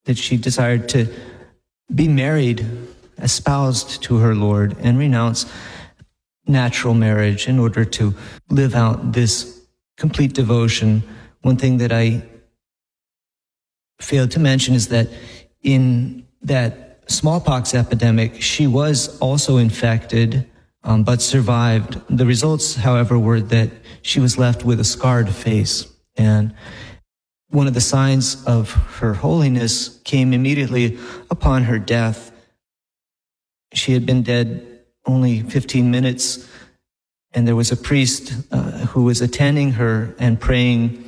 that she desired to be married, espoused to her Lord, and renounce natural marriage in order to live out this complete devotion. One thing that I failed to mention is that in that smallpox epidemic, she was also infected, but survived. The results, however, were that she was left with a scarred face. And one of the signs of her holiness came immediately upon her death. She had been dead only 15 minutes, and there was a priest who was attending her and praying.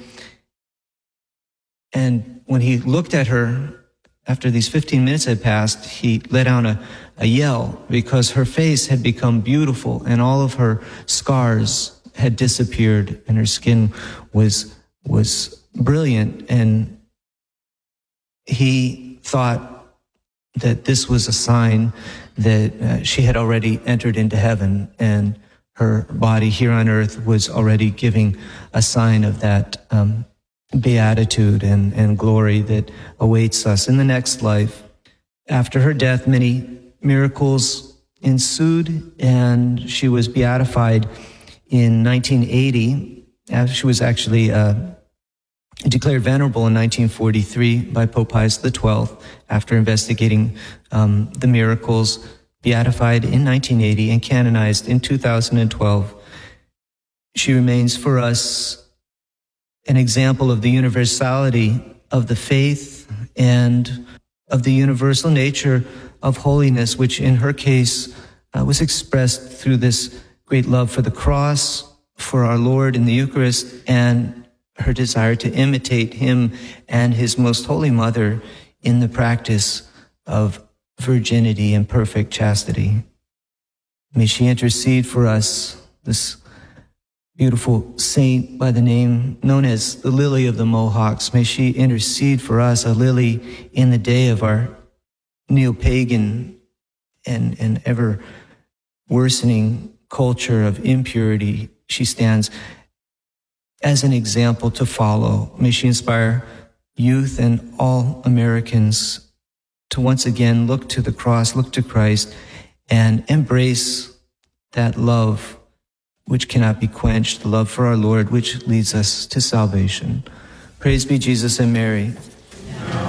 And when he looked at her, after these 15 minutes had passed, he let out a yell because her face had become beautiful and all of her scars had disappeared and her skin was brilliant. And he thought that this was a sign that she had already entered into heaven, and her body here on earth was already giving a sign of that beatitude and glory that awaits us in the next life. After her death, many miracles ensued, and she was beatified in 1980. She was actually declared venerable in 1943 by Pope Pius XII after investigating the miracles, beatified in 1980 and canonized in 2012. She remains for us an example of the universality of the faith and of the universal nature of holiness, which in her case was expressed through this great love for the cross, for our Lord in the Eucharist, and her desire to imitate him and his most holy mother in the practice of virginity and perfect chastity. May she intercede for us, this beautiful saint by the name known as the Lily of the Mohawks. May she intercede for us, a lily in the day of our neo-pagan and ever worsening culture of impurity. She stands as an example to follow. May she inspire youth and all Americans to once again look to the cross, look to Christ, and embrace that love which cannot be quenched, the love for our Lord, which leads us to salvation. Praise be Jesus and Mary.